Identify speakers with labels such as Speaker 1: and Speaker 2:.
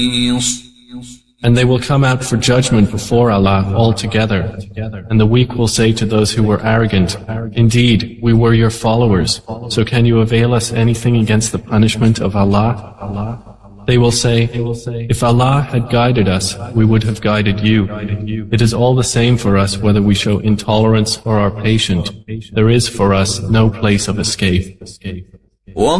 Speaker 1: And they will come out for judgment before Allah all together. And the weak will say to those who were arrogant, "Indeed, we were your followers, so can you avail us anything against the punishment of Allah?" They will say, "If Allah had guided us, we would have guided you. It is all the same for us whether we show intolerance or are patient. There is for us no place of escape."